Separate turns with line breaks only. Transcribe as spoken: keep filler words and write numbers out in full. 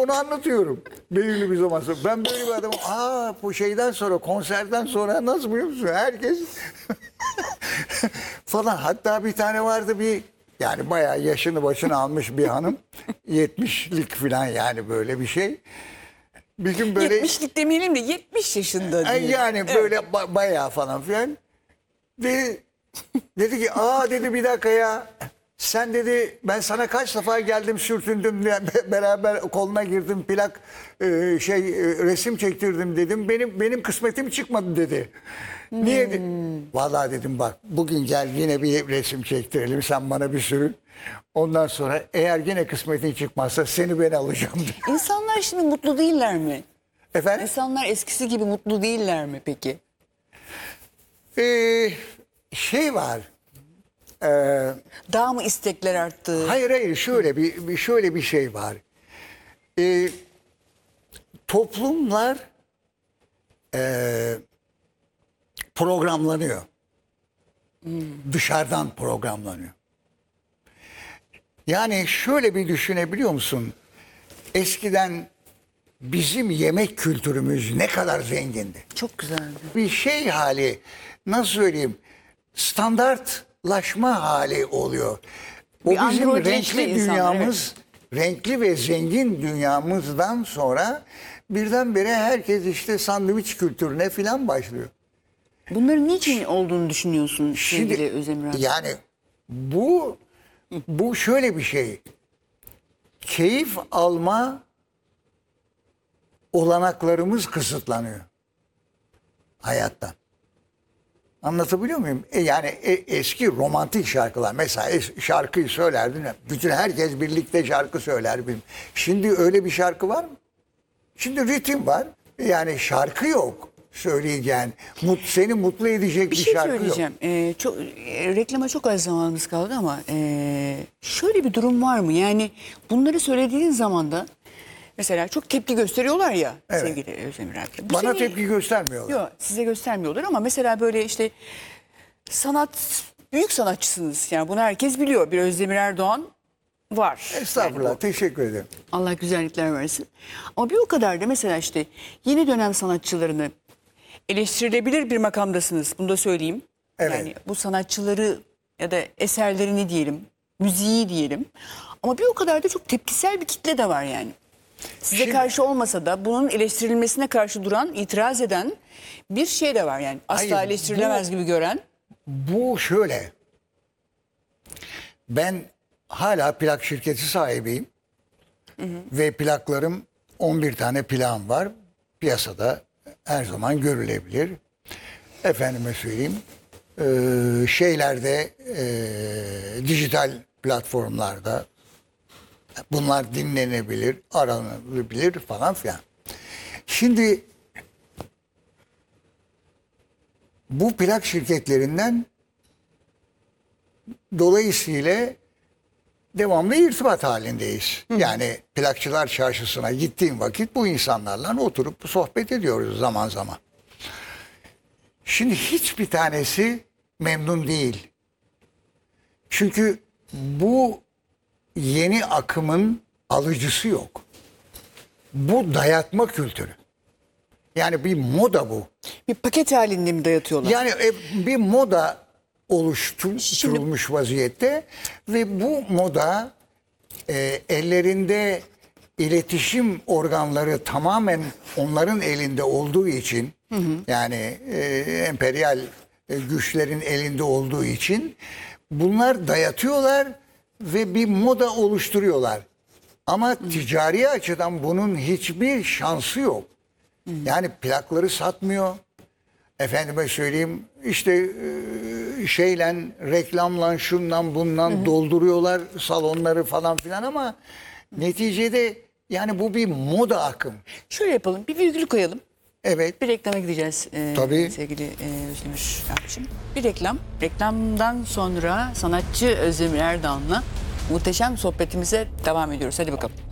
bunu anlatıyorum. Belirli bir zaman sonra. Ben böyle bir adamım. Aa bu şeyden sonra, konserden sonra nasıl biliyor musun? Herkes falan. Hatta bir tane vardı bir, yani bayağı yaşını başını almış bir hanım. yetmişlik falan yani böyle bir şey. Bir gün böyle...
yetmişlik demeyelim de yetmiş yaşında diye.
Yani böyle evet. ba- bayağı falan filan. Ve dedi ki aa dedi bir dakika ya. Sen dedi ben sana kaç defa geldim sürtündüm beraber koluna girdim plak e, şey e, resim çektirdim dedim. Benim benim kısmetim çıkmadı dedi. Hmm. Niye? De- Vallahi dedim bak bugün gel yine bir resim çektirelim sen bana bir sürün. Ondan sonra eğer yine kısmetin çıkmazsa seni ben alacağım dedi.
İnsanlar şimdi mutlu değiller mi?
Efendim?
İnsanlar eskisi gibi mutlu değiller mi peki?
Ee, şey var. Ee,
Daha mı istekler arttı?
hayır hayır şöyle bir, bir şöyle bir şey var. Ee, toplumlar e, programlanıyor. Hmm. Dışarıdan programlanıyor. Yani şöyle bir düşünebiliyor musun? Eskiden bizim yemek kültürümüz ne kadar zengindi.
Çok güzeldi.
Bir şey hali, nasıl söyleyeyim, standartlaşma hali oluyor. O
Bir
bizim
androjenileşme
renkli
insanlar,
dünyamız, renkli ve zengin dünyamızdan sonra birdenbire herkes işte sandviç kültürüne falan başlıyor.
Bunların niçin olduğunu düşünüyorsun
Şimdi
sevgili Özdemir abi?
yani bu bu şöyle bir şey. Keyif alma olanaklarımız kısıtlanıyor hayattan. Anlatabiliyor muyum? E yani e, eski romantik şarkılar mesela es, şarkıyı söylerdin. Bütün herkes birlikte şarkı söyler. Şimdi öyle bir şarkı var mı? Şimdi ritim var. Yani şarkı yok söyleyeceğin. Mut, seni mutlu edecek bir,
bir şey
şarkı yok.
söyleyeceğim. Ee, çok, e, reklama çok az zamanımız kaldı ama e, şöyle bir durum var mı? Yani bunları söylediğin zaman da mesela çok tepki gösteriyorlar ya
Evet.
sevgili Özdemir abi. Bu
Bana
seni-
tepki göstermiyorlar.
Yok size göstermiyorlar ama mesela böyle işte sanat, büyük sanatçısınız. Yani bunu herkes biliyor. Bir Özdemir Erdoğan var.
Estağfurullah.
Yani bu-
Teşekkür ederim.
Allah güzellikler versin. Ama bir o kadar da mesela işte yeni dönem sanatçılarını eleştirilebilir bir makamdasınız. Bunu da söyleyeyim.
Evet.
Yani bu sanatçıları ya da eserlerini diyelim, müziği diyelim. Ama bir o kadar da çok tepkisel bir kitle de var yani. Size
Şimdi-
karşı olmasa da bunun eleştirilmesine karşı duran, itiraz eden bir şey de var yani. Asla
Hayır,
eleştirilemez
bu-
gibi gören.
Bu şöyle. Ben hala plak şirketi sahibiyim. Hı hı. Ve plaklarım on bir tane plağım var. Piyasada her zaman görülebilir. Efendime söyleyeyim. E, şeylerde e, dijital platformlarda bunlar dinlenebilir, aranabilir falan filan. Şimdi bu plak şirketlerinden dolayısıyla devamlı irtibat halindeyiz. Hı. Yani plakçılar çarşısına gittiğim vakit bu insanlarla oturup sohbet ediyoruz zaman zaman. Şimdi hiçbir tanesi memnun değil. Çünkü bu yeni akımın alıcısı yok. Bu dayatma kültürü. Yani bir moda bu.
Bir paket halinde mi dayatıyorlar?
Yani e, bir moda oluşturulmuş vaziyette ve bu moda e, ellerinde iletişim organları tamamen onların elinde olduğu için hı hı. yani e, emperyal e, güçlerin elinde olduğu için bunlar dayatıyorlar ve bir moda oluşturuyorlar. Ama hı. ticari açıdan bunun hiçbir şansı yok. Hı. Yani plakları satmıyor. Efendime söyleyeyim işte e, şeyle reklamla şundan bundan hı hı. dolduruyorlar salonları falan filan ama neticede yani bu bir moda akım.
Şöyle yapalım bir virgül koyalım.
Evet.
Bir reklama gideceğiz e,
Tabii.
sevgili e, Özdemir abiciğim. Bir reklam. Reklamdan sonra sanatçı Özdemir Erdoğan'la muhteşem sohbetimize devam ediyoruz. Hadi bakalım.